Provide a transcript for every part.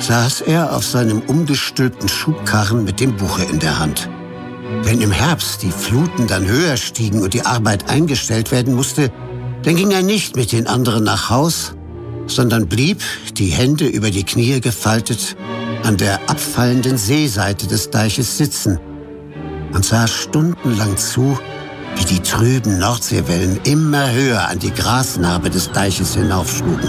saß er auf seinem umgestülpten Schubkarren mit dem Buche in der Hand. Wenn im Herbst die Fluten dann höher stiegen und die Arbeit eingestellt werden musste, dann ging er nicht mit den anderen nach Haus, sondern blieb, die Hände über die Knie gefaltet, an der abfallenden Seeseite des Deiches sitzen und sah stundenlang zu, wie die trüben Nordseewellen immer höher an die Grasnarbe des Deiches hinaufschlugen.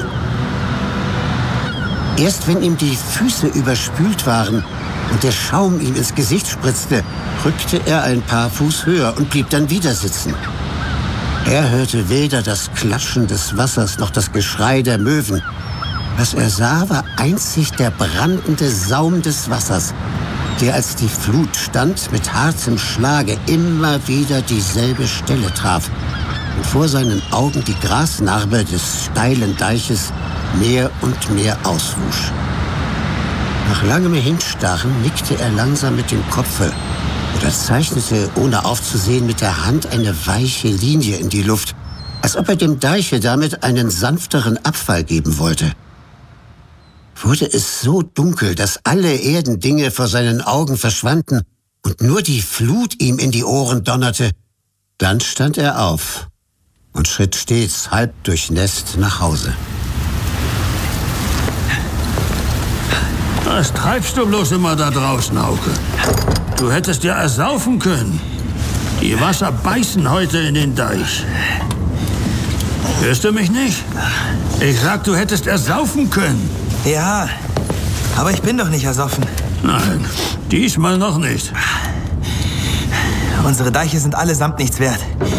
Erst wenn ihm die Füße überspült waren und der Schaum ihm ins Gesicht spritzte, rückte er ein paar Fuß höher und blieb dann wieder sitzen. Er hörte weder das Klatschen des Wassers noch das Geschrei der Möwen. Was er sah, war einzig der brandende Saum des Wassers, der, als die Flut stand, mit hartem Schlage immer wieder dieselbe Stelle traf und vor seinen Augen die Grasnarbe des steilen Deiches mehr und mehr auswusch. Nach langem Hinstarren nickte er langsam mit dem Kopfe oder zeichnete, ohne aufzusehen, mit der Hand eine weiche Linie in die Luft, als ob er dem Deiche damit einen sanfteren Abfall geben wollte. Wurde es so dunkel, dass alle Erdendinge vor seinen Augen verschwanden und nur die Flut ihm in die Ohren donnerte, dann stand er auf und schritt stets halb durchnässt nach Hause. Was treibst du bloß immer da draußen, Hauke? Du hättest ja ersaufen können. Die Wasser beißen heute in den Deich. Hörst du mich nicht? Ich sag, du hättest ersaufen können. Ja, aber ich bin doch nicht ersoffen. Nein, diesmal noch nicht. Unsere Deiche sind allesamt nichts wert.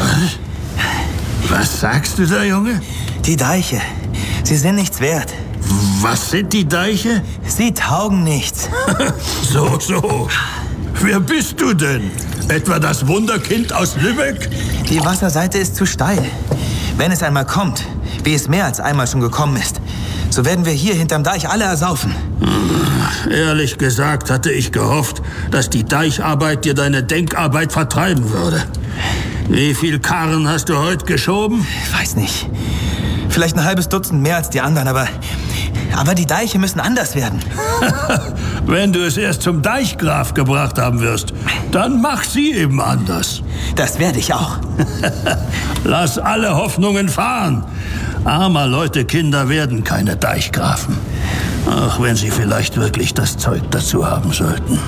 Was sagst du da, Junge? Die Deiche, sie sind nichts wert. Was sind die Deiche? Sie taugen nichts. So. Wer bist du denn? Etwa das Wunderkind aus Lübeck? Die Wasserseite ist zu steil. Wenn es einmal kommt, wie es mehr als einmal schon gekommen ist, so werden wir hier hinterm Deich alle ersaufen. Ehrlich gesagt hatte ich gehofft, dass die Deicharbeit dir deine Denkarbeit vertreiben würde. Wie viel Karren hast du heute geschoben? Weiß nicht. Vielleicht ein halbes Dutzend mehr als die anderen, aber die Deiche müssen anders werden. Wenn du es erst zum Deichgraf gebracht haben wirst, dann mach sie eben anders. Das werde ich auch. Lass alle Hoffnungen fahren. Armer Leute, Kinder werden keine Deichgrafen. Auch wenn sie vielleicht wirklich das Zeug dazu haben sollten.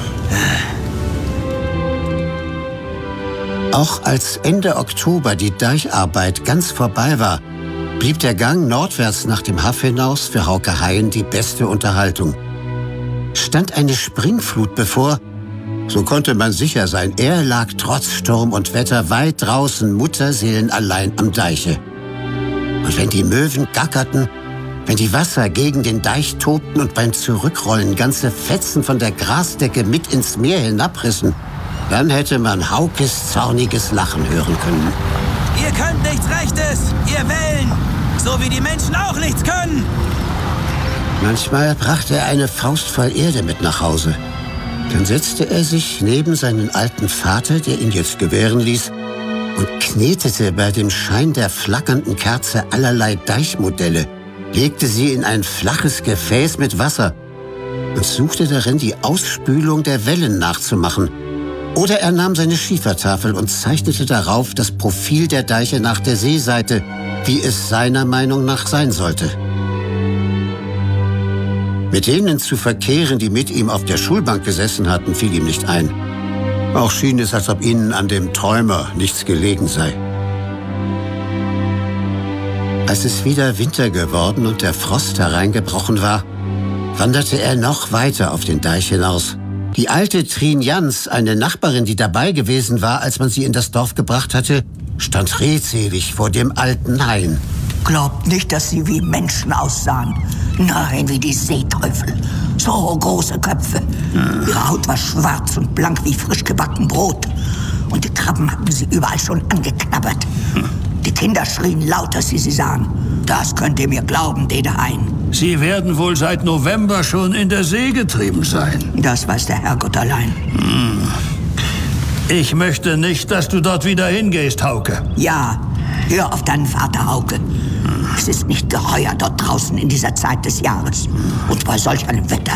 Auch als Ende Oktober die Deicharbeit ganz vorbei war, blieb der Gang nordwärts nach dem Haff hinaus für Hauke Hein die beste Unterhaltung. Stand eine Springflut bevor, so konnte man sicher sein, er lag trotz Sturm und Wetter weit draußen mutterseelenallein am Deiche. Und wenn die Möwen gackerten, wenn die Wasser gegen den Deich tobten und beim Zurückrollen ganze Fetzen von der Grasdecke mit ins Meer hinabrissen, dann hätte man Haukes zorniges Lachen hören können. Ihr könnt nichts Rechtes, ihr Wellen, so wie die Menschen auch nichts können. Manchmal brachte er eine Faust voll Erde mit nach Hause. Dann setzte er sich neben seinen alten Vater, der ihn jetzt gewähren ließ, und knetete bei dem Schein der flackernden Kerze allerlei Deichmodelle, legte sie in ein flaches Gefäß mit Wasser und suchte darin, die Ausspülung der Wellen nachzumachen. Oder er nahm seine Schiefertafel und zeichnete darauf das Profil der Deiche nach der Seeseite, wie es seiner Meinung nach sein sollte. Mit denen zu verkehren, die mit ihm auf der Schulbank gesessen hatten, fiel ihm nicht ein. Auch schien es, als ob ihnen an dem Träumer nichts gelegen sei. Als es wieder Winter geworden und der Frost hereingebrochen war, wanderte er noch weiter auf den Deich hinaus. Die alte Trien Jans, eine Nachbarin, die dabei gewesen war, als man sie in das Dorf gebracht hatte, stand redselig vor dem alten Hain. Glaubt nicht, dass sie wie Menschen aussahen. Nein, wie die Seeteufel. So große Köpfe. Ihre Haut war schwarz und blank wie frisch gebacken Brot. Und die Krabben hatten sie überall schon angeknabbert. Die Kinder schrien laut, als sie sahen. Das könnt ihr mir glauben, Dede Hein. Sie werden wohl seit November schon in der See getrieben sein. Das weiß der Herrgott allein. Ich möchte nicht, dass du dort wieder hingehst, Hauke. Ja, hör auf deinen Vater, Hauke. Es ist nicht geheuer dort draußen in dieser Zeit des Jahres. Und bei solch einem Wetter.